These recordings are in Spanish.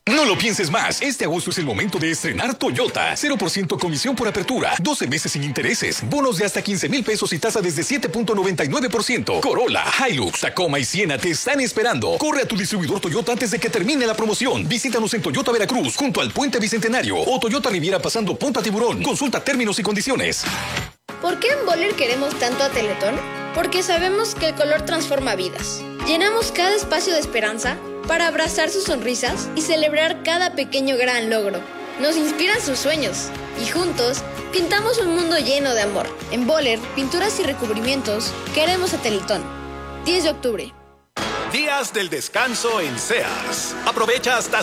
No lo pienses más. Este agosto es el momento de estrenar Toyota. 0% comisión por apertura, 12 meses sin intereses, bonos de hasta 15,000 pesos y tasa desde 7.99%. Corolla, Hilux, Tacoma y Siena te están esperando. Corre a tu distribuidor Toyota antes de que termine la promoción. Visítanos en Toyota Veracruz, junto al Puente Bicentenario, o Toyota Riviera pasando Punta Tiburón. Consulta términos y condiciones. ¿Por qué en Boller queremos tanto a Teletón? Porque sabemos que el color transforma vidas. Llenamos cada espacio de esperanza para abrazar sus sonrisas y celebrar cada pequeño gran logro. Nos inspiran sus sueños y juntos pintamos un mundo lleno de amor. En Boller, pinturas y recubrimientos, queremos a Teletón. 10 de octubre. Días del descanso en Sears. Aprovecha hasta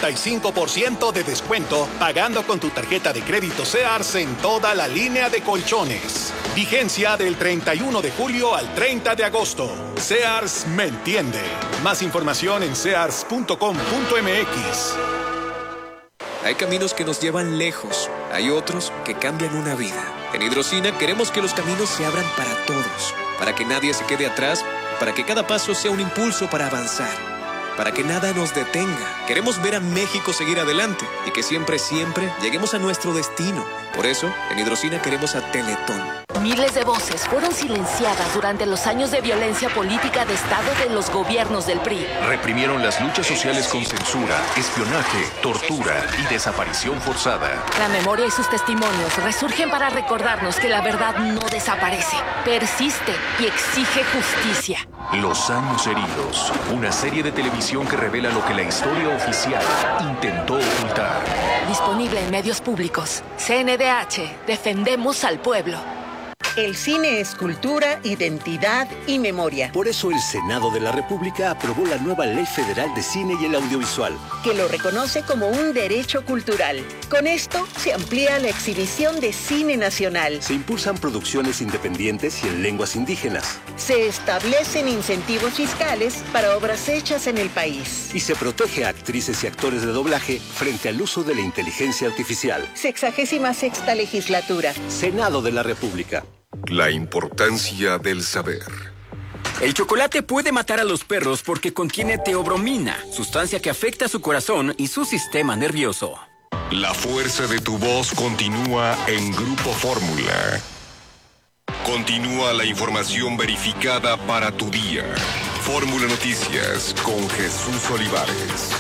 55% de descuento pagando con tu tarjeta de crédito Sears en toda la línea de colchones. Vigencia del 31 de julio al 30 de agosto. Sears me entiende. Más información en sears.com.mx. Hay caminos que nos llevan lejos, hay otros que cambian una vida. En Hidrocina queremos que los caminos se abran para todos, para que nadie se quede atrás, para que cada paso sea un impulso para avanzar, para que nada nos detenga. Queremos ver a México seguir adelante y que siempre, siempre lleguemos a nuestro destino. Por eso, en Hidrocina queremos a Teletón. Miles de voces fueron silenciadas durante los años de violencia política de Estado de los gobiernos del PRI. Reprimieron las luchas sociales con censura, espionaje, tortura y desaparición forzada. La memoria y sus testimonios resurgen para recordarnos que la verdad no desaparece, persiste y exige justicia. Los años heridos, una serie de televisión que revela lo que la historia oficial intentó ocultar. Disponible en medios públicos. CNDH, defendemos al pueblo. El cine es cultura, identidad y memoria. Por eso el Senado de la República aprobó la nueva Ley Federal de Cine y el Audiovisual, que lo reconoce como un derecho cultural. Con esto se amplía la exhibición de cine nacional. Se impulsan producciones independientes y en lenguas indígenas. Se establecen incentivos fiscales para obras hechas en el país. Y se protege a actrices y actores de doblaje frente al uso de la inteligencia artificial. 66ª legislatura. Senado de la República. La importancia del saber. El chocolate puede matar a los perros porque contiene teobromina, sustancia que afecta su corazón y su sistema nervioso. La fuerza de tu voz continúa en Grupo Fórmula. Continúa la información verificada para tu día. Fórmula Noticias con Jesús Olivares.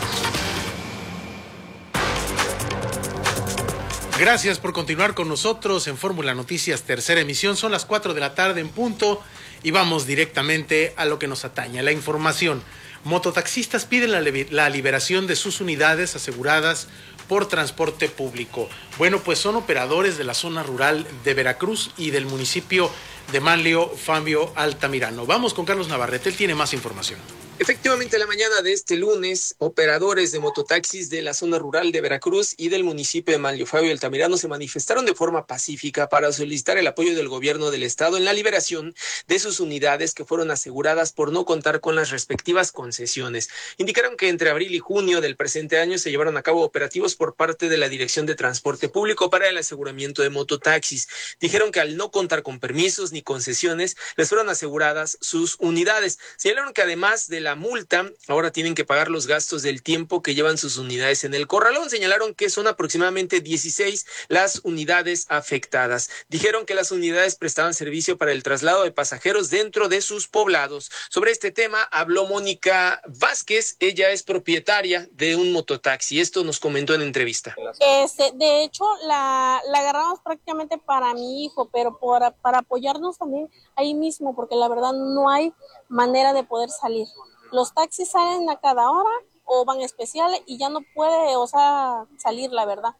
Gracias por continuar con nosotros en Fórmula Noticias, tercera emisión. Son las 4 de la tarde en punto y vamos directamente a lo que nos atañe, la información. Mototaxistas piden la liberación de sus unidades aseguradas por transporte público. Bueno, pues son operadores de la zona rural de Veracruz y del municipio de Manlio, Fabio Altamirano. Vamos con Carlos Navarrete, él tiene más información. Efectivamente, la mañana de este lunes, operadores de mototaxis de la zona rural de Veracruz y del municipio de Manlio Fabio Altamirano se manifestaron de forma pacífica para solicitar el apoyo del gobierno del estado en la liberación de sus unidades que fueron aseguradas por no contar con las respectivas concesiones. Indicaron que entre abril y junio del presente año se llevaron a cabo operativos por parte de la Dirección de Transporte Público para el aseguramiento de mototaxis. Dijeron que al no contar con permisos ni concesiones, les fueron aseguradas sus unidades. Señalaron que además de la multa, ahora tienen que pagar los gastos del tiempo que llevan sus unidades en el corralón. Señalaron que son aproximadamente 16 las unidades afectadas. Dijeron que las unidades prestaban servicio para el traslado de pasajeros dentro de sus poblados. Sobre este tema habló Mónica Vázquez, ella es propietaria de un mototaxi. Esto nos comentó en entrevista. De hecho, la agarramos prácticamente para mi hijo, pero para apoyarnos también ahí mismo, porque la verdad no hay manera de poder salir. Los taxis salen a cada hora o van especiales y ya no puede, salir, la verdad.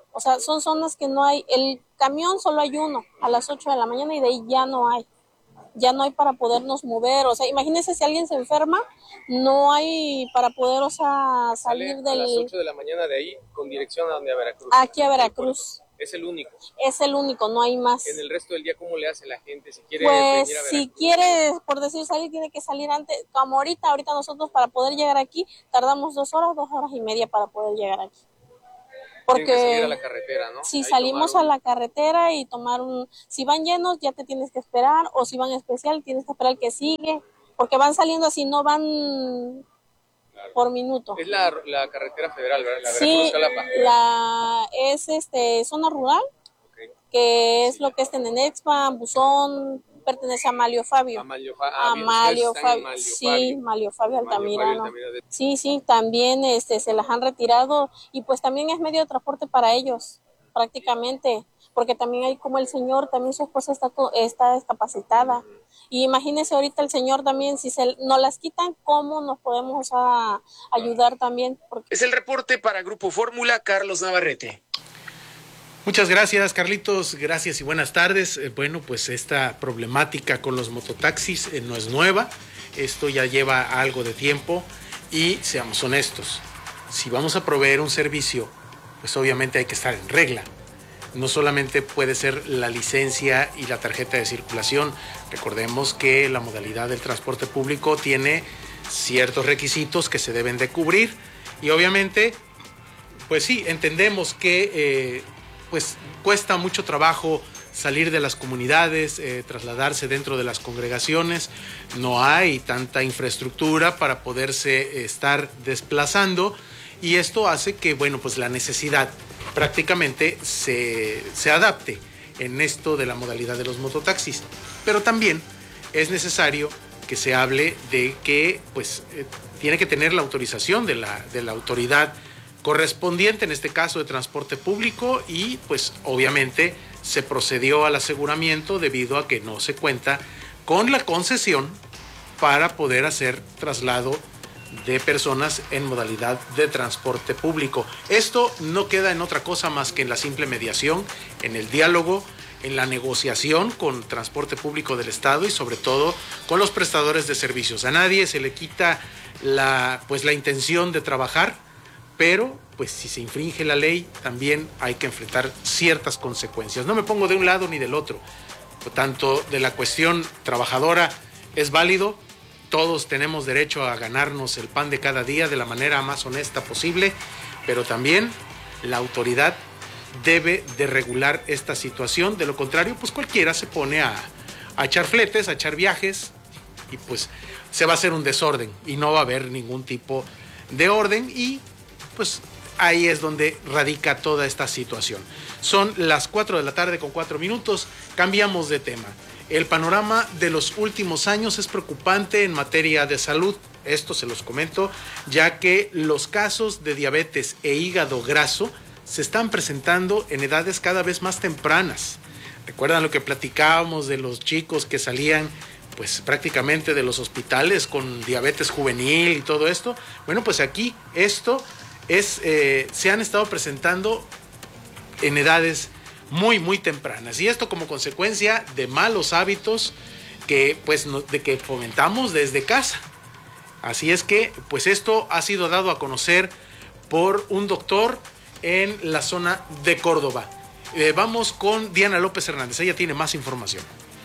Son zonas que no hay, el camión solo hay uno a las 8 de la mañana y de ahí ya no hay para podernos mover. Imagínense si alguien se enferma, no hay para poder, salir a las 8 de la mañana de ahí con dirección a donde, a Veracruz. Aquí a Veracruz. Es el único. Es el único, no hay más. En el resto del día, ¿cómo le hace la gente si quiere pues venir a Veracruz? Si quiere, por decir salir, tiene que salir antes, como ahorita nosotros para poder llegar aquí, tardamos 2 horas y media para poder llegar aquí. Porque tienen que salir a la carretera, ¿no? Si salimos a la carretera y si van llenos, ya te tienes que esperar, o si van especial, tienes que esperar el que sigue, porque van saliendo así, no van por minuto. Es la carretera federal, ¿verdad? La Sí, es zona rural, que es lo que es Tenenexpa, Buzón, pertenece a Amalio Fabio. Amalio Fabio. Sí, Amalio Fabio Altamirano. Sí, también se las han retirado y pues también es medio de transporte para ellos, prácticamente, porque también hay como el señor, también su esposa está discapacitada. Y imagínese ahorita el señor también, si nos las quitan, ¿cómo nos podemos ayudar también? Es el reporte para Grupo Fórmula, Carlos Navarrete. Muchas gracias, Carlitos. Gracias y buenas tardes. Bueno, pues esta problemática con los mototaxis no es nueva. Esto ya lleva algo de tiempo y seamos honestos. Si vamos a proveer un servicio, pues obviamente hay que estar en regla. No solamente puede ser la licencia y la tarjeta de circulación. Recordemos que la modalidad del transporte público tiene ciertos requisitos que se deben de cubrir y obviamente, pues sí, entendemos que pues cuesta mucho trabajo salir de las comunidades, trasladarse dentro de las congregaciones, no hay tanta infraestructura para poderse estar desplazando y esto hace que, bueno, pues la necesidad prácticamente se adapte en esto de la modalidad de los mototaxis, pero también es necesario que se hable de que pues tiene que tener la autorización de la autoridad correspondiente, en este caso de transporte público, y pues obviamente se procedió al aseguramiento debido a que no se cuenta con la concesión para poder hacer traslado de personas en modalidad de transporte público. Esto no queda en otra cosa más que en la simple mediación, en el diálogo, en la negociación con transporte público del Estado y sobre todo con los prestadores de servicios. A nadie se le quita la intención de trabajar, pero pues si se infringe la ley también hay que enfrentar ciertas consecuencias. No me pongo de un lado ni del otro. Por tanto, de la cuestión trabajadora es válido. Todos tenemos derecho a ganarnos el pan de cada día de la manera más honesta posible, pero también la autoridad debe de regular esta situación. De lo contrario, pues cualquiera se pone a echar fletes, a echar viajes y pues se va a hacer un desorden y no va a haber ningún tipo de orden y pues ahí es donde radica toda esta situación. Son las 4 de la tarde con 4 minutos, cambiamos de tema. El panorama de los últimos años es preocupante en materia de salud. Esto se los comento, ya que los casos de diabetes e hígado graso se están presentando en edades cada vez más tempranas. ¿Recuerdan lo que platicábamos de los chicos que salían pues prácticamente de los hospitales con diabetes juvenil y todo esto? Bueno, pues aquí esto se han estado presentando en edades muy, muy tempranas. Y esto como consecuencia de malos hábitos que fomentamos desde casa. Así es que, pues esto ha sido dado a conocer por un doctor en la zona de Córdoba. Vamos con Diana López Hernández, ella tiene más información.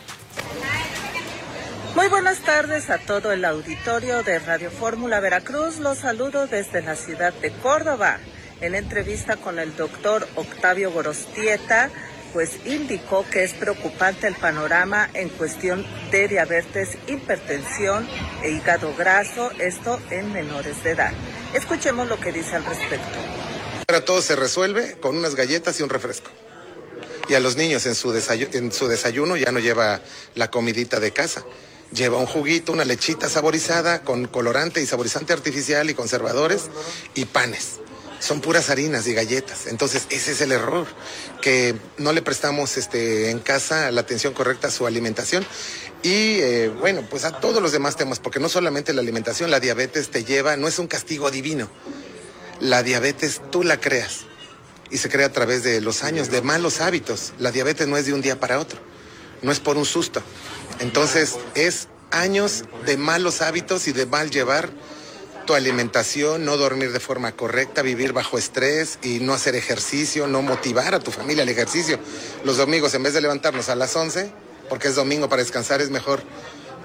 Muy buenas tardes a todo el auditorio de Radio Fórmula Veracruz. Los saludo desde la ciudad de Córdoba. En entrevista con el doctor Octavio Gorostieta, pues indicó que es preocupante el panorama en cuestión de diabetes, hipertensión e hígado graso, esto en menores de edad. Escuchemos lo que dice al respecto. Ahora todo se resuelve con unas galletas y un refresco. Y a los niños en su desayuno ya no lleva la comidita de casa. Lleva un juguito, una lechita saborizada con colorante y saborizante artificial y conservadores y panes. Son puras harinas y galletas. Entonces ese es el error, que no le prestamos en casa la atención correcta a su alimentación. Y bueno, pues a todos los demás temas, porque no solamente la alimentación, la diabetes te lleva, no es un castigo divino. La diabetes tú la creas y se crea a través de los años de malos hábitos. La diabetes no es de un día para otro, no es por un susto. Entonces es años de malos hábitos y de mal llevar tu alimentación, no dormir de forma correcta, vivir bajo estrés y no hacer ejercicio, no motivar a tu familia al ejercicio. Los domingos, en vez de levantarnos a las 11, porque es domingo para descansar, es mejor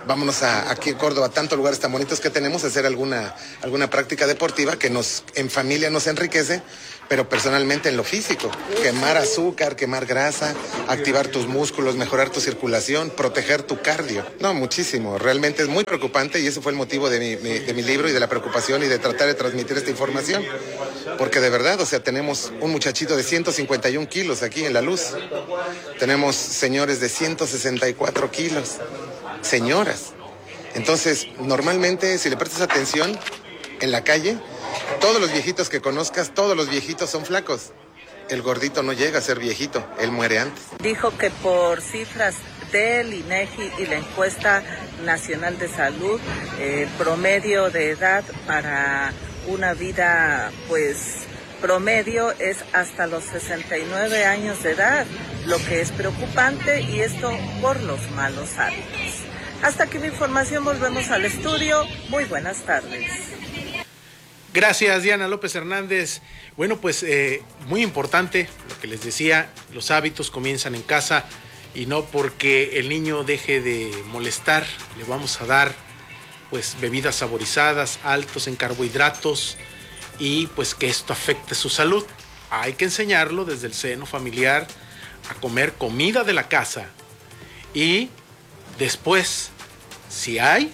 vámonos aquí a Córdoba, tantos lugares tan bonitos que tenemos, a hacer alguna práctica deportiva que en familia nos enriquece, pero personalmente en lo físico. Quemar azúcar, quemar grasa, activar tus músculos, mejorar tu circulación, proteger tu cardio. No, muchísimo. Realmente es muy preocupante y ese fue el motivo de mi libro y de la preocupación y de tratar de transmitir esta información. Porque de verdad, tenemos un muchachito de 151 kilos aquí en La Luz. Tenemos señores de 164 kilos. Señoras. Entonces, normalmente, si le prestas atención en la calle, todos los viejitos que conozcas, todos los viejitos son flacos. El gordito no llega a ser viejito, él muere antes. Dijo que por cifras del INEGI y la encuesta nacional de salud, el promedio de edad para una vida, promedio es hasta los 69 años de edad, lo que es preocupante, y esto por los malos hábitos. Hasta aquí mi información, volvemos al estudio. Muy buenas tardes. Gracias, Diana López Hernández. Bueno, muy importante lo que les decía, los hábitos comienzan en casa y no porque el niño deje de molestar, le vamos a dar bebidas saborizadas, altos en carbohidratos y que esto afecte su salud. Hay que enseñarlo desde el seno familiar a comer comida de la casa y después, si hay,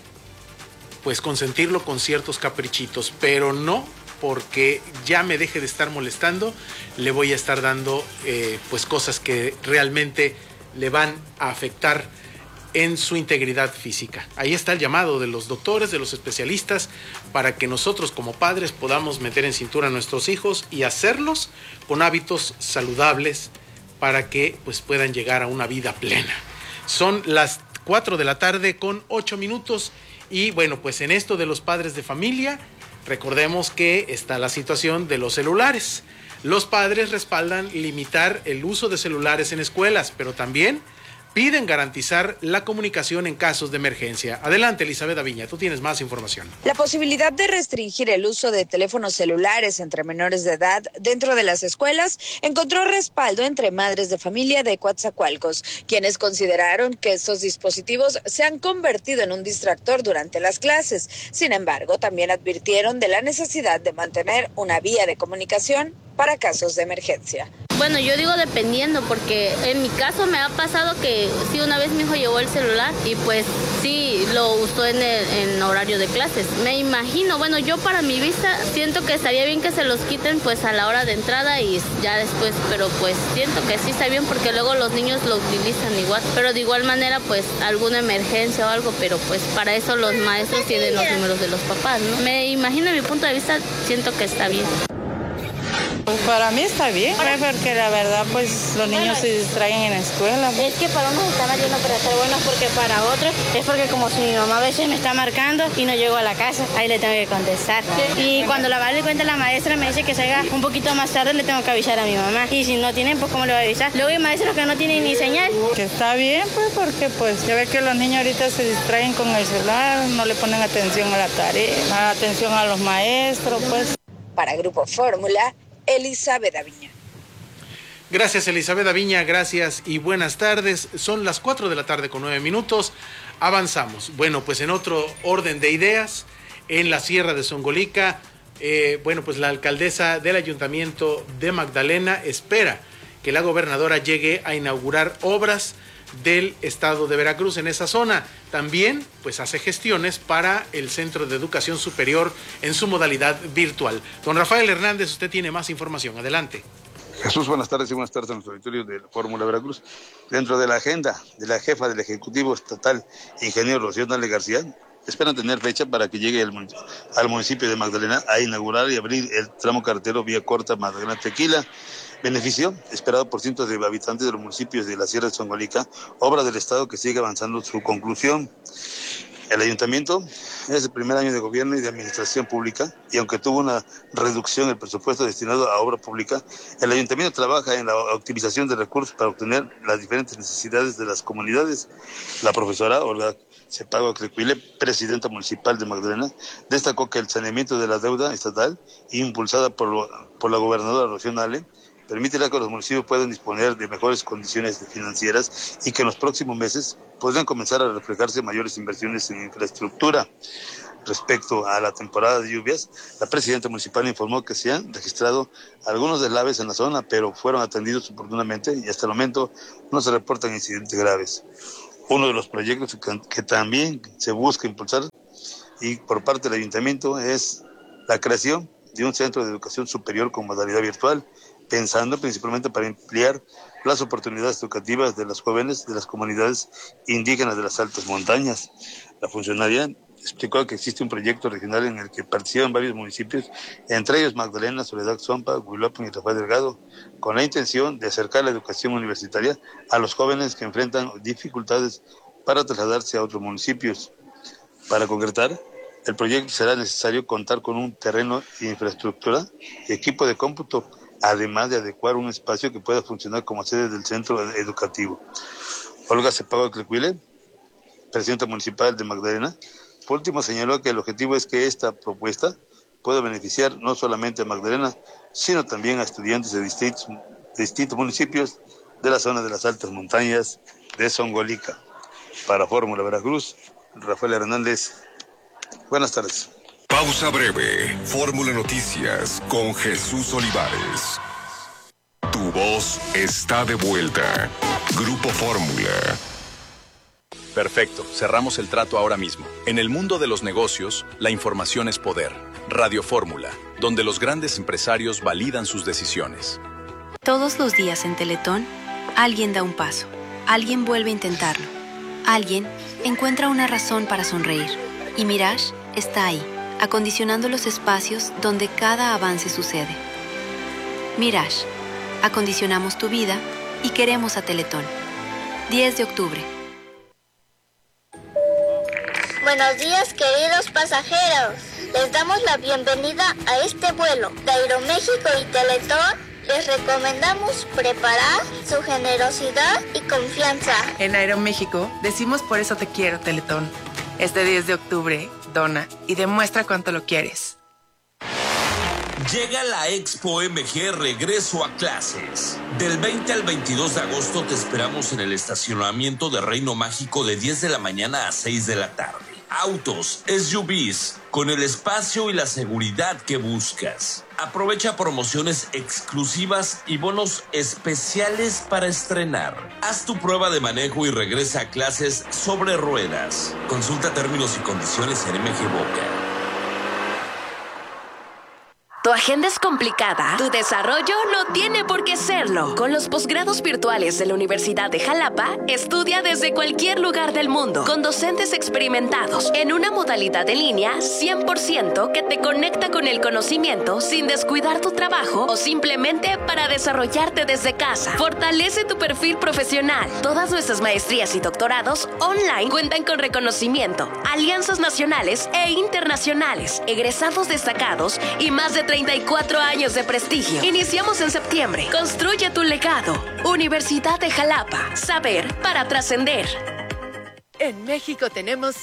consentirlo con ciertos caprichitos, pero no porque ya me deje de estar molestando, le voy a estar dando cosas que realmente le van a afectar en su integridad física. Ahí está el llamado de los doctores, de los especialistas, para que nosotros como padres podamos meter en cintura a nuestros hijos y hacerlos con hábitos saludables para que puedan llegar a una vida plena. Son las 4 de la tarde con 8 minutos. Y en esto de los padres de familia, recordemos que está la situación de los celulares. Los padres respaldan limitar el uso de celulares en escuelas, pero también piden garantizar la comunicación en casos de emergencia. Adelante, Elizabeth Aviña, tú tienes más información. La posibilidad de restringir el uso de teléfonos celulares entre menores de edad dentro de las escuelas encontró respaldo entre madres de familia de Coatzacoalcos, quienes consideraron que estos dispositivos se han convertido en un distractor durante las clases. Sin embargo, también advirtieron de la necesidad de mantener una vía de comunicación para casos de emergencia. Bueno, yo digo dependiendo, porque en mi caso me ha pasado que sí, una vez mi hijo llevó el celular y sí lo usó en horario de clases. Me imagino, yo para mi vista siento que estaría bien que se los quiten a la hora de entrada y ya después, pero siento que sí está bien porque luego los niños lo utilizan igual, pero de igual manera alguna emergencia o algo, pero para eso los maestros tienen los números de los papás, ¿no? Me imagino, en mi punto de vista, siento que está bien. Para mí está bien, porque la verdad los niños se distraen en la escuela. Es que para unos están ayudando para ser buenos, porque para otros es porque como si mi mamá a veces me está marcando y no llego a la casa, ahí le tengo que contestar. Y cuando la le cuenta la maestra me dice que salga un poquito más tarde, le tengo que avisar a mi mamá. Y si no tienen, ¿cómo le voy a avisar? Luego hay maestros que no tienen ni señal. Que está bien, porque ya ve que los niños ahorita se distraen con el celular, no le ponen atención a la tarea, atención a los maestros, Para Grupo Fórmula, Elizabeth Aviña. Gracias, Elizabeth Aviña, gracias y buenas tardes. Son las 4 de la tarde con 9 minutos. Avanzamos. En otro orden de ideas, en la Sierra de Zongolica, la alcaldesa del Ayuntamiento de Magdalena espera que la gobernadora llegue a inaugurar obras del estado de Veracruz en esa zona. También hace gestiones para el Centro de Educación Superior en su modalidad virtual. Don Rafael Hernández, usted tiene más información. Adelante. Jesús, buenas tardes y buenas tardes a nuestro auditorio de la Fórmula Veracruz. Dentro de la agenda de la jefa del Ejecutivo Estatal, ingeniero Rocío Nale García, esperan tener fecha para que llegue al municipio de Magdalena a inaugurar y abrir el tramo carretero vía corta Magdalena-Tequila. Beneficio esperado por cientos de habitantes de los municipios de la Sierra de Zongolica, obra del Estado que sigue avanzando su conclusión. El ayuntamiento es el primer año de gobierno y de administración pública, y aunque tuvo una reducción del presupuesto destinado a obra pública, el ayuntamiento trabaja en la optimización de recursos para obtener las diferentes necesidades de las comunidades. La profesora Olga Cepago Crecuile, presidenta municipal de Magdalena, destacó que el saneamiento de la deuda estatal, impulsada por la gobernadora Rocío Nale, permitirá que los municipios puedan disponer de mejores condiciones financieras y que en los próximos meses podrán comenzar a reflejarse mayores inversiones en infraestructura. Respecto a la temporada de lluvias, la presidenta municipal informó que se han registrado algunos deslaves en la zona, pero fueron atendidos oportunamente y hasta el momento no se reportan incidentes graves. Uno de los proyectos que también se busca impulsar y por parte del ayuntamiento es la creación de un centro de educación superior con modalidad virtual, pensando principalmente para ampliar las oportunidades educativas de los jóvenes de las comunidades indígenas de las altas montañas. La funcionaria explicó que existe un proyecto regional en el que participan varios municipios, entre ellos Magdalena, Soledad, Zompa, Huilopan y Rafael Delgado, con la intención de acercar la educación universitaria a los jóvenes que enfrentan dificultades para trasladarse a otros municipios. Para concretar, el proyecto será necesario contar con un terreno de infraestructura y equipo de cómputo, además de adecuar un espacio que pueda funcionar como sede del centro educativo. Olga Cepago Clecuile, presidenta municipal de Magdalena, por último señaló que el objetivo es que esta propuesta pueda beneficiar no solamente a Magdalena, sino también a estudiantes de distintos municipios de la zona de las altas montañas de Zongolica. Para Fórmula Veracruz, Rafael Hernández. Buenas tardes. Pausa breve. Fórmula Noticias con Jesús Olivares. Tu voz está de vuelta. Grupo Fórmula. Perfecto, cerramos el trato ahora mismo. En el mundo de los negocios, la información es poder. Radio Fórmula, donde los grandes empresarios validan sus decisiones. Todos los días en Teletón, alguien da un paso, alguien vuelve a intentarlo, alguien encuentra una razón para sonreír. Y Mirage está ahí, acondicionando los espacios donde cada avance sucede. Mirage, acondicionamos tu vida y queremos a Teletón. 10 de octubre. Buenos días, queridos pasajeros. Les damos la bienvenida a este vuelo. De Aeroméxico y Teletón les recomendamos preparar su generosidad y confianza. En Aeroméxico decimos por eso te quiero, Teletón. Este 10 de octubre, dona y demuestra cuánto lo quieres. Llega la Expo MG Regreso a Clases. Del 20 al 22 de agosto te esperamos en el estacionamiento de Reino Mágico de 10 de la mañana a 6 de la tarde. Autos, SUVs, con el espacio y la seguridad que buscas. Aprovecha promociones exclusivas y bonos especiales para estrenar. Haz tu prueba de manejo y regresa a clases sobre ruedas. Consulta términos y condiciones en MG Boca. ¿Tu agenda es complicada? ¿Tu desarrollo no tiene por qué serlo? Con los posgrados virtuales de la Universidad de Jalapa, estudia desde cualquier lugar del mundo, con docentes experimentados, en una modalidad en línea 100% que te conecta con el conocimiento sin descuidar tu trabajo o simplemente para desarrollarte desde casa. Fortalece tu perfil profesional. Todas nuestras maestrías y doctorados online cuentan con reconocimiento, alianzas nacionales e internacionales, egresados destacados y más de 34 años de prestigio. Iniciamos en septiembre. Construye tu legado. Universidad de Jalapa. Saber para trascender. En México tenemos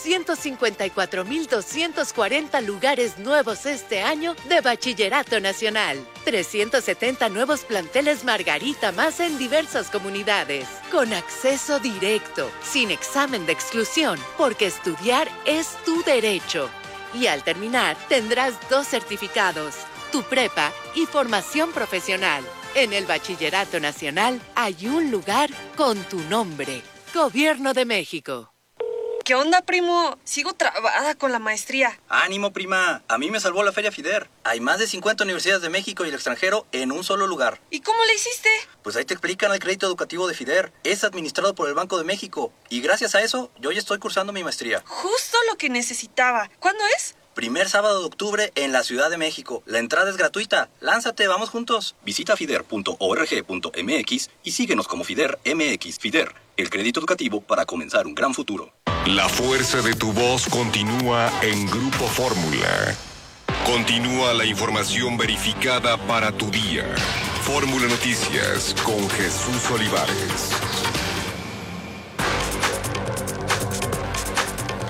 154,240 lugares nuevos este año de Bachillerato Nacional. 370 nuevos planteles Margarita más en diversas comunidades. Con acceso directo, sin examen de exclusión, porque estudiar es tu derecho. Y al terminar, tendrás 2 certificados, tu prepa y formación profesional. En el Bachillerato Nacional hay un lugar con tu nombre. Gobierno de México. ¿Qué onda, primo? Sigo trabada con la maestría. Ánimo, prima. A mí me salvó la Feria FIDER. Hay más de 50 universidades de México y el extranjero en un solo lugar. ¿Y cómo le hiciste? Pues ahí te explican el crédito educativo de FIDER. Es administrado por el Banco de México. Y gracias a eso, yo ya estoy cursando mi maestría. Justo lo que necesitaba. ¿Cuándo es? Primer sábado de octubre en la Ciudad de México. La entrada es gratuita. Lánzate, vamos juntos. Visita fider.org.mx y síguenos como FIDER MX. FIDER, el crédito educativo para comenzar un gran futuro. La fuerza de tu voz continúa en Grupo Fórmula. Continúa la información verificada para tu día. Fórmula Noticias con Jesús Olivares.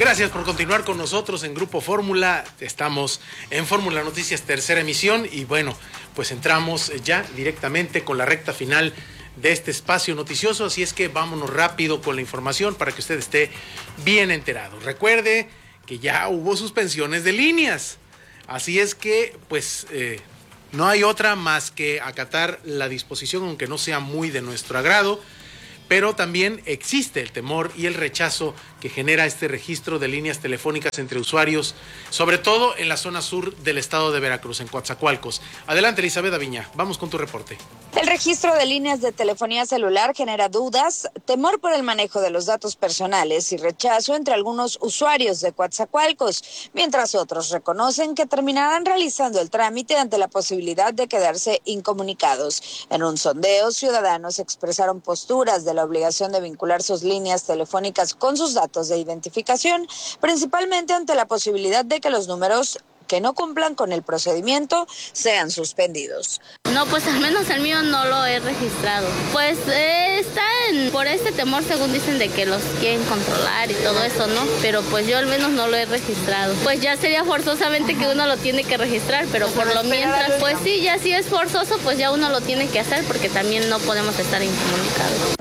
Gracias por continuar con nosotros en Grupo Fórmula. Estamos en Fórmula Noticias, tercera emisión, y bueno, pues entramos ya directamente con la recta final de este espacio noticioso, así es que vámonos rápido con la información para que usted esté bien enterado. Recuerde que ya hubo suspensiones de líneas, así es que pues no hay otra más que acatar la disposición, aunque no sea muy de nuestro agrado, pero también existe el temor y el rechazo que genera este registro de líneas telefónicas entre usuarios, sobre todo en la zona sur del estado de Veracruz, en Coatzacoalcos. Adelante, Elizabeth Aviña, vamos con tu reporte. El registro de líneas de telefonía celular genera dudas, temor por el manejo de los datos personales y rechazo entre algunos usuarios de Coatzacoalcos, mientras otros reconocen que terminarán realizando el trámite ante la posibilidad de quedarse incomunicados. En un sondeo, ciudadanos expresaron posturas de la obligación de vincular sus líneas telefónicas con sus datos de identificación, principalmente ante la posibilidad de que los números que no cumplan con el procedimiento sean suspendidos. No, pues al menos el mío no lo he registrado. Pues está por este temor, según dicen, de que los quieren controlar y todo eso, ¿no? Pero pues yo al menos no lo he registrado. Pues ya sería forzosamente que uno lo tiene que registrar, pero por lo mientras, pues sí, ya si es forzoso, pues ya uno lo tiene que hacer porque también no podemos estar incomunicados.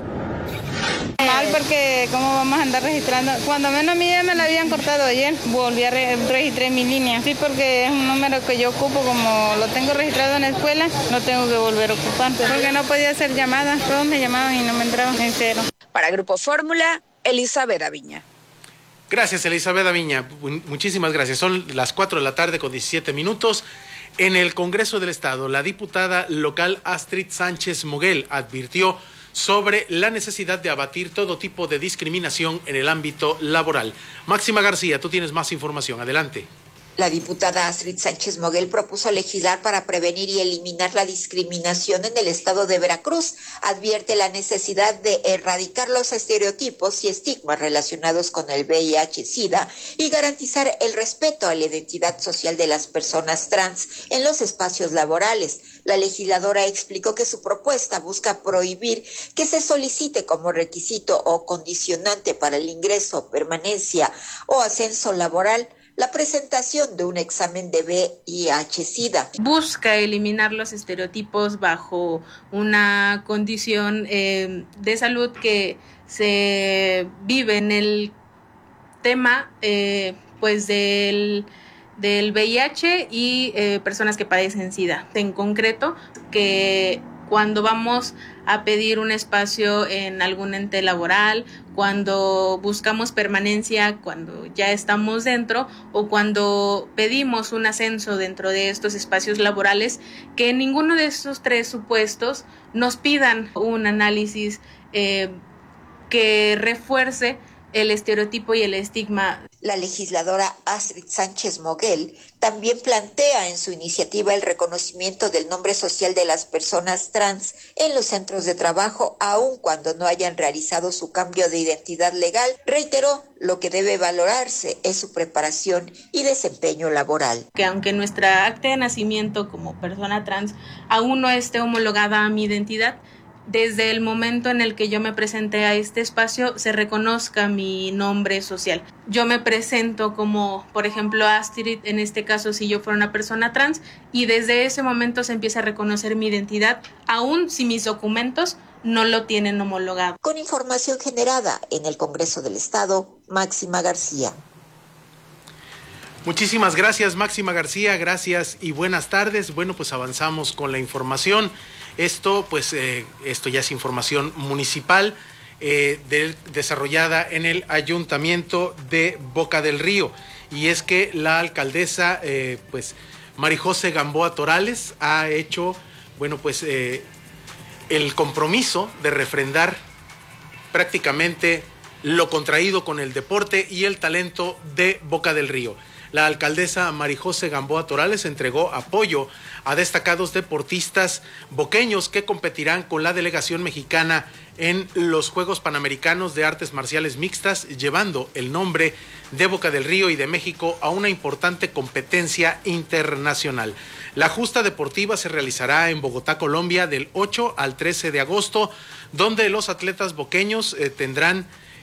Mal, porque cómo vamos a andar registrando. Cuando menos a mí ya me la habían cortado ayer, volví a registrar mi línea. Sí, porque es un número que yo ocupo, como lo tengo registrado en la escuela, no tengo que volver a ocupar, porque no podía hacer llamadas. Todos me llamaban y no me entraban en cero. Para Grupo Fórmula, Elizabeth Aviña. Gracias, Elizabeth Aviña. Muchísimas gracias. Son las 4 de la tarde con 17 minutos. En el Congreso del Estado, la diputada local Astrid Sánchez Moguel advirtió sobre la necesidad de abatir todo tipo de discriminación en el ámbito laboral. Máxima García, tú tienes más información. Adelante. La diputada Astrid Sánchez Moguel propuso legislar para prevenir y eliminar la discriminación en el estado de Veracruz. Advierte la necesidad de erradicar los estereotipos y estigmas relacionados con el VIH-Sida y garantizar el respeto a la identidad social de las personas trans en los espacios laborales. La legisladora explicó que su propuesta busca prohibir que se solicite como requisito o condicionante para el ingreso, permanencia o ascenso laboral la presentación de un examen de VIH-Sida. Busca eliminar los estereotipos bajo una condición de salud que se vive en el tema pues del VIH y personas que padecen SIDA. En concreto, que cuando vamos a pedir un espacio en algún ente laboral, cuando buscamos permanencia, cuando ya estamos dentro o cuando pedimos un ascenso dentro de estos espacios laborales, que en ninguno de estos tres supuestos nos pidan un análisis que refuerce el estereotipo y el estigma. La legisladora Astrid Sánchez Moguel también plantea en su iniciativa el reconocimiento del nombre social de las personas trans en los centros de trabajo, aun cuando no hayan realizado su cambio de identidad legal. Reiteró, lo que debe valorarse es su preparación y desempeño laboral. Que aunque nuestra acta de nacimiento como persona trans aún no esté homologada a mi identidad, desde el momento en el que yo me presenté a este espacio se reconozca mi nombre social. Yo me presento como, por ejemplo, Astrid, en este caso si yo fuera una persona trans, y desde ese momento se empieza a reconocer mi identidad, aun si mis documentos no lo tienen homologado. Con información generada en el Congreso del Estado, Máxima García. Muchísimas gracias, Máxima García, gracias y buenas tardes. Bueno, pues avanzamos con la información. Esto ya es información municipal desarrollada en el Ayuntamiento de Boca del Río. Y es que la alcaldesa, Marijose Gamboa Torales, ha hecho, el compromiso de refrendar prácticamente lo contraído con el deporte y el talento de Boca del Río. La alcaldesa Marijose Gamboa Torales entregó apoyo a destacados deportistas boqueños que competirán con la delegación mexicana en los Juegos Panamericanos de Artes Marciales Mixtas, llevando el nombre de Boca del Río y de México a una importante competencia internacional. La justa deportiva se realizará en Bogotá, Colombia, del 8 al 13 de agosto, donde los atletas boqueños tendrán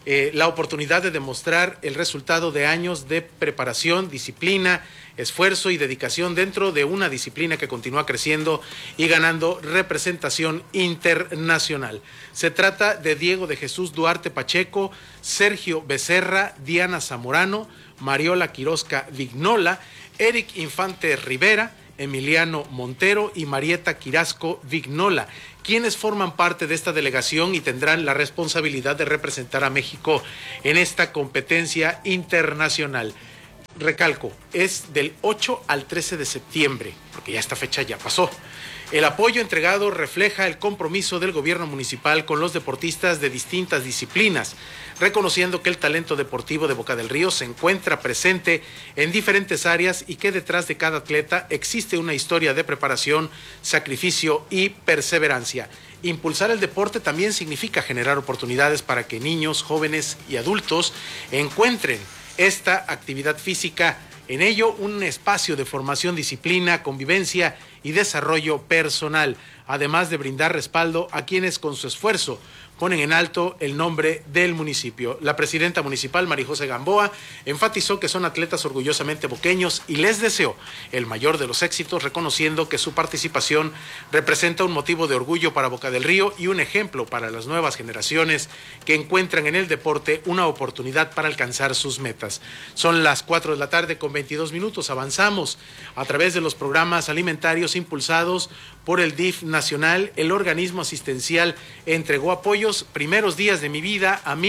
la oportunidad de demostrar el resultado de años de preparación, disciplina, esfuerzo y dedicación dentro de una disciplina que continúa creciendo y ganando representación internacional. Se trata de Diego de Jesús Duarte Pacheco, Sergio Becerra, Diana Zamorano, Mariola Quirosca Vignola, Eric Infante Rivera, Emiliano Montero y Marieta Quirasco Vignola, quienes forman parte de esta delegación y tendrán la responsabilidad de representar a México en esta competencia internacional. Recalco, es del 8 al 13 de septiembre, porque ya esta fecha ya pasó. El apoyo entregado refleja el compromiso del gobierno municipal con los deportistas de distintas disciplinas, reconociendo que el talento deportivo de Boca del Río se encuentra presente en diferentes áreas y que detrás de cada atleta existe una historia de preparación, sacrificio y perseverancia. Impulsar el deporte también significa generar oportunidades para que niños, jóvenes y adultos encuentren esta actividad física, en ello un espacio de formación, disciplina, convivencia y desarrollo personal, además de brindar respaldo a quienes con su esfuerzo ponen en alto el nombre del municipio. La presidenta municipal, María José Gamboa, enfatizó que son atletas orgullosamente boqueños y les deseó el mayor de los éxitos, reconociendo que su participación representa un motivo de orgullo para Boca del Río y un ejemplo para las nuevas generaciones que encuentran en el deporte una oportunidad para alcanzar sus metas. Son las 4 de la tarde con 22 minutos. Avanzamos a través de los programas alimentarios impulsados por el DIF nacional. El organismo asistencial entregó apoyos primeros días de mi vida a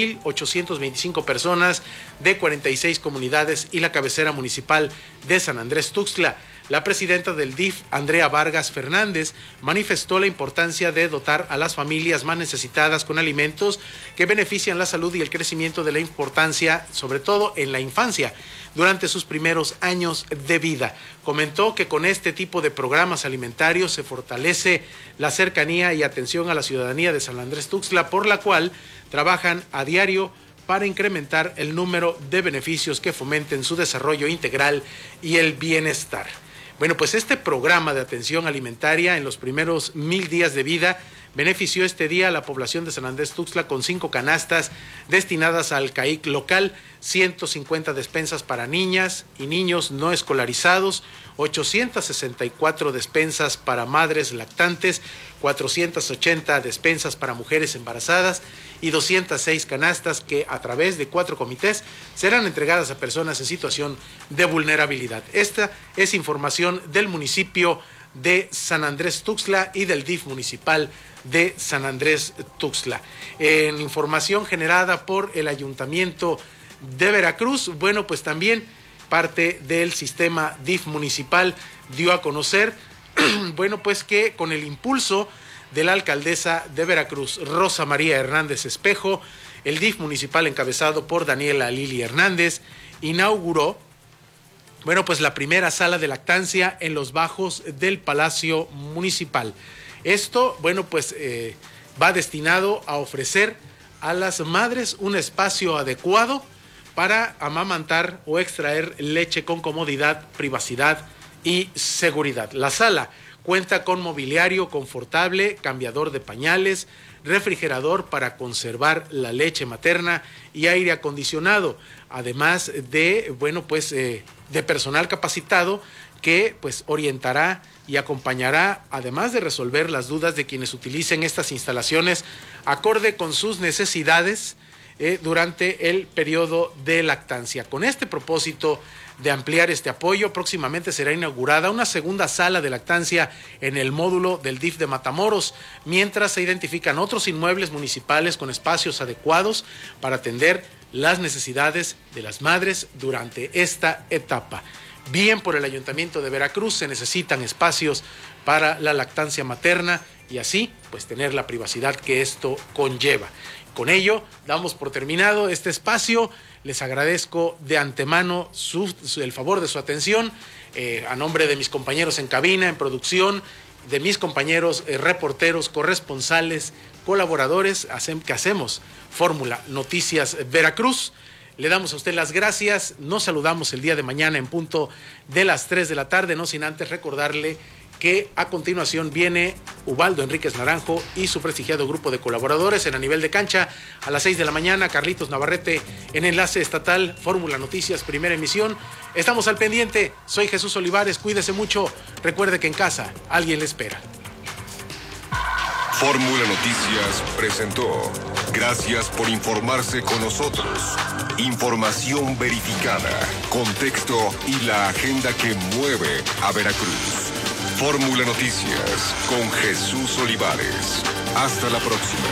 1,825 personas de 46 comunidades y la cabecera municipal de San Andrés Tuxtla. La presidenta del DIF, Andrea Vargas Fernández, manifestó la importancia de dotar a las familias más necesitadas con alimentos que benefician la salud y el crecimiento de la importancia, sobre todo en la infancia, durante sus primeros años de vida. Comentó que con este tipo de programas alimentarios se fortalece la cercanía y atención a la ciudadanía de San Andrés Tuxtla, por la cual trabajan a diario para incrementar el número de beneficios que fomenten su desarrollo integral y el bienestar. Bueno, pues este programa de atención alimentaria en los primeros 1,000 días de vida benefició este día a la población de San Andrés Tuxtla con 5 canastas destinadas al CAIC local, 150 despensas para niñas y niños no escolarizados, 864 despensas para madres lactantes, 480 despensas para mujeres embarazadas y 206 canastas que a través de 4 comités serán entregadas a personas en situación de vulnerabilidad. Esta es información del municipio de San Andrés Tuxtla y del DIF municipal de San Andrés Tuxtla. En información generada por el Ayuntamiento de Veracruz, bueno, pues también parte del sistema DIF municipal dio a conocer, bueno, pues que con el impulso de la alcaldesa de Veracruz, Rosa María Hernández Espejo, el DIF municipal encabezado por Daniela Lili Hernández inauguró, bueno, pues la primera sala de lactancia en los bajos del Palacio Municipal. Esto, bueno, pues va destinado a ofrecer a las madres un espacio adecuado para amamantar o extraer leche con comodidad, privacidad y seguridad. La sala cuenta con mobiliario confortable, cambiador de pañales, refrigerador para conservar la leche materna y aire acondicionado, además de, bueno, pues de personal capacitado que pues orientará y acompañará, además de resolver las dudas de quienes utilicen estas instalaciones acorde con sus necesidades durante el periodo de lactancia. Con este propósito de ampliar este apoyo, próximamente será inaugurada una segunda sala de lactancia en el módulo del DIF de Matamoros, mientras se identifican otros inmuebles municipales con espacios adecuados para atender las necesidades de las madres durante esta etapa. Bien por el Ayuntamiento de Veracruz, se necesitan espacios para la lactancia materna y así pues tener la privacidad que esto conlleva. Con ello damos por terminado este espacio. Les agradezco de antemano el favor de su atención, a nombre de mis compañeros en cabina, en producción, de mis compañeros reporteros, corresponsales, colaboradores que hacemos Fórmula Noticias Veracruz. Le damos a usted las gracias. Nos saludamos el día de mañana en punto de las 3 de la tarde, no sin antes recordarle que a continuación viene Ubaldo Enríquez Naranjo y su prestigiado grupo de colaboradores en A Nivel de Cancha. A las 6 de la mañana, Carlitos Navarrete en Enlace Estatal, Fórmula Noticias, primera emisión. Estamos al pendiente. Soy Jesús Olivares, cuídese mucho. Recuerde que en casa alguien le espera. Fórmula Noticias presentó. Gracias por informarse con nosotros. Información verificada, contexto y la agenda que mueve a Veracruz. Fórmula Noticias con Jesús Olivares. Hasta la próxima.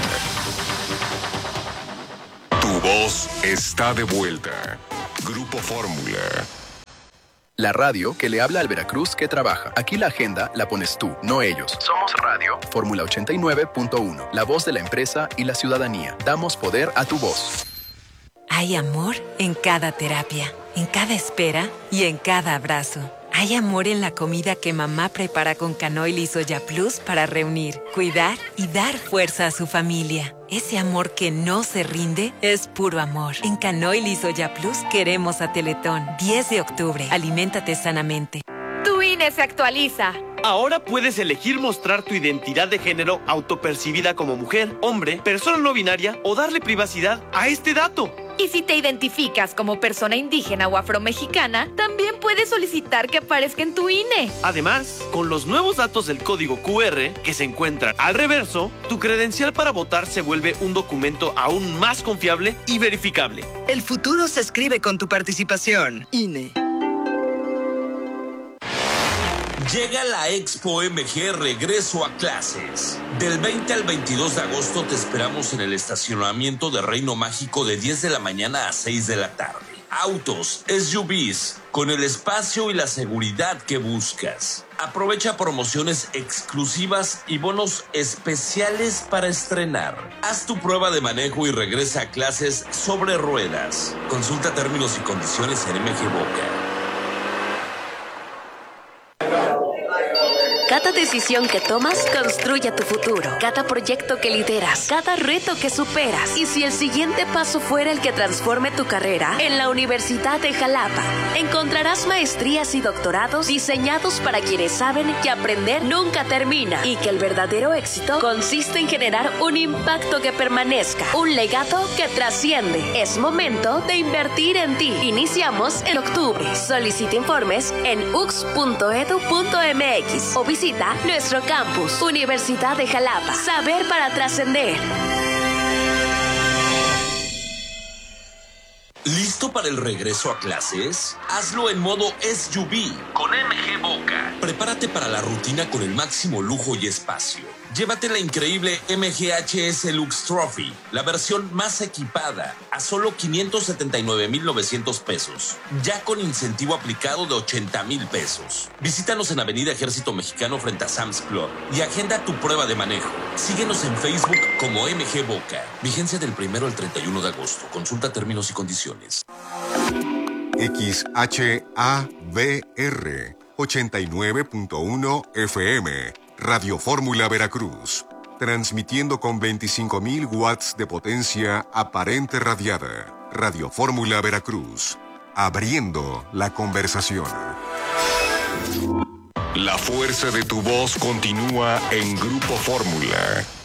Tu voz está de vuelta. Grupo Fórmula. La radio que le habla al Veracruz que trabaja. Aquí la agenda la pones tú, no ellos. Somos Radio Fórmula 89.1, la voz de la empresa y la ciudadanía. Damos poder a tu voz. Hay amor en cada terapia, en cada espera y en cada abrazo. Hay amor en la comida que mamá prepara con Canoil y Soya Plus para reunir, cuidar y dar fuerza a su familia. Ese amor que no se rinde es puro amor. En Canoil y Soya Plus queremos a Teletón. 10 de octubre. Aliméntate sanamente. Tu INE se actualiza. Ahora puedes elegir mostrar tu identidad de género autopercibida como mujer, hombre, persona no binaria o darle privacidad a este dato. Y si te identificas como persona indígena o afromexicana, también puedes solicitar que aparezca en tu INE. Además, con los nuevos datos del código QR que se encuentran al reverso, tu credencial para votar se vuelve un documento aún más confiable y verificable. El futuro se escribe con tu participación. INE. Llega la Expo MG Regreso a Clases. Del 20 al 22 de agosto te esperamos en el estacionamiento de Reino Mágico de 10 de la mañana a 6 de la tarde. Autos, SUVs, con el espacio y la seguridad que buscas. Aprovecha promociones exclusivas y bonos especiales para estrenar. Haz tu prueba de manejo y regresa a clases sobre ruedas. Consulta términos y condiciones en MG Boca. Cada decisión que tomas construye tu futuro. Cada proyecto que lideras, cada reto que superas. Y si el siguiente paso fuera el que transforme tu carrera, en la Universidad de Jalapa encontrarás maestrías y doctorados diseñados para quienes saben que aprender nunca termina y que el verdadero éxito consiste en generar un impacto que permanezca, un legado que trasciende. Es momento de invertir en ti. Iniciamos en octubre. Solicita informes en ux.edu.mx o visita nuestro campus, Universidad de Jalapa. Saber para trascender. ¿Listo para el regreso a clases? Hazlo en modo SUV con MG Boca. Prepárate para la rutina con el máximo lujo y espacio. Llévate la increíble MG HS Lux Trophy, la versión más equipada, a solo 579,900 pesos, ya con incentivo aplicado de 80,000 pesos. Visítanos en Avenida Ejército Mexicano frente a Sam's Club y agenda tu prueba de manejo. Síguenos en Facebook como MG Boca. Vigencia del 1 al 31 de agosto. Consulta términos y condiciones. XHABR 89.1 FM, Radio Fórmula Veracruz, transmitiendo con 25,000 watts de potencia aparente radiada. Radio Fórmula Veracruz, abriendo la conversación. La fuerza de tu voz continúa en Grupo Fórmula.